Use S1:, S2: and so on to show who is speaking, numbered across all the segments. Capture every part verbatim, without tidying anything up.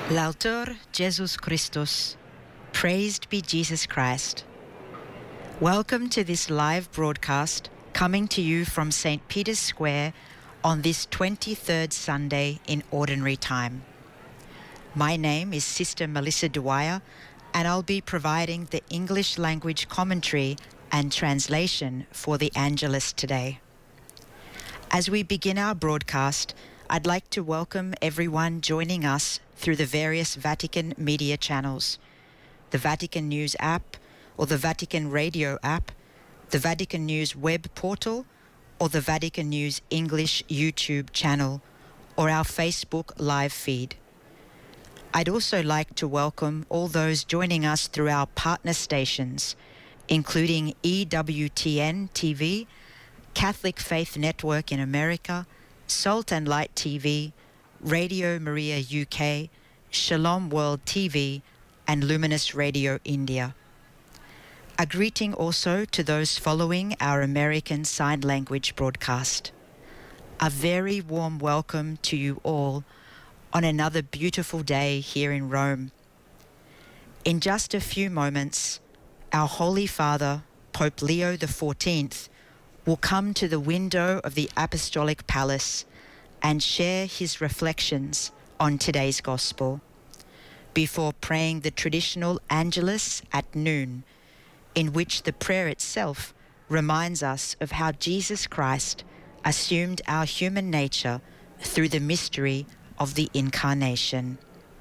S1: Laudetur Jesus Christus. Praised be Jesus Christ. Welcome to this live broadcast coming to you from Saint Peter's Square on this twenty-third Sunday in Ordinary Time. My name is Sister Melissa Dwyer, and I'll be providing the English language commentary and translation for the Angelus today. As we begin our broadcast, I'd like to welcome everyone joining us through the various Vatican media channels, the Vatican News app or the Vatican Radio app, the Vatican News web portal or the Vatican News English YouTube channel or our Facebook live feed. I'd also like to welcome all those joining us through our partner stations, including E W T N T V, Catholic Faith Network in America, Salt and Light T V, Radio Maria U K, Shalom World T V, and Luminous Radio India. A greeting also to those following our American Sign Language broadcast. A very warm welcome to you all on another beautiful day here in Rome. In just a few moments, our Holy Father, Pope Leo the fourteenth, will come to the window of the Apostolic Palace and share his reflections on today's Gospel, before praying the traditional Angelus at noon, in which the prayer itself reminds us of how Jesus Christ assumed our human nature through the mystery of the Incarnation.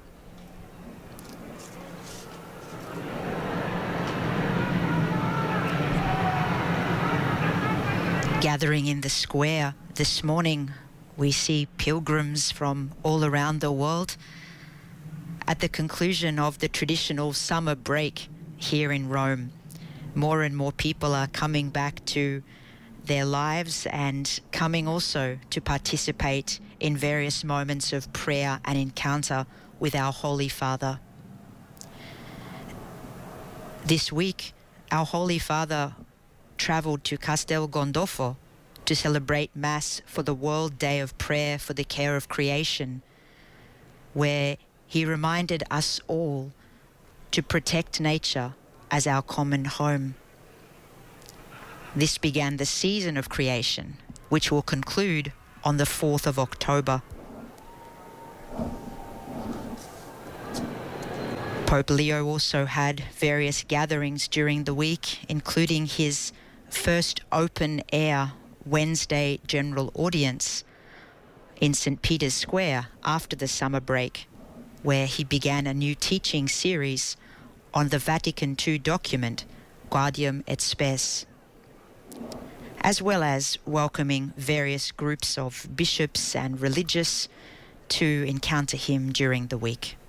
S1: Gathering in the square this morning, we see pilgrims from all around the world. At the conclusion of the traditional summer break here in Rome, more and more people are coming back to their lives and coming also to participate in various moments of prayer and encounter with our Holy Father. This week, our Holy Father travelled to Castel Gandolfo to celebrate Mass for the World Day of Prayer for the Care of Creation, where he reminded us all to protect nature as our common home. This began the season of creation, which will conclude on the fourth of October. Pope Leo also had various gatherings during the week, including his first open-air Wednesday general audience in Saint Peter's Square after the summer break, where he began a new teaching series on the Vatican two document, Gaudium et Spes, as well as welcoming various groups of bishops and religious to encounter him during the week.